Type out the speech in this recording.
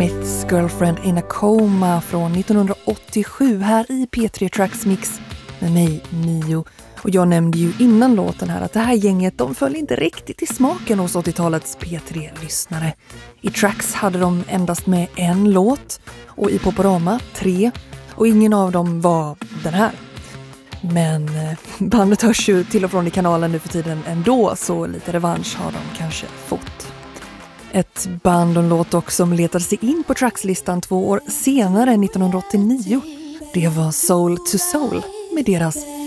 Smiths Girlfriend in a Coma från 1987 här i P3 Tracks Mix med mig, Mio. Och jag nämnde ju innan låten här att det här gänget, de föll inte riktigt i smaken hos 80-talets P3-lyssnare. I Tracks hade de endast med en låt och i Poporama 3, och ingen av dem var den här. Men bandet hörs ju till och från i kanalen nu för tiden ändå, så lite revansch har de kanske fått. Ett band och en låt också som letade sig in på Tracks-listan 2 år senare, 1989. Det var Soul to Soul med deras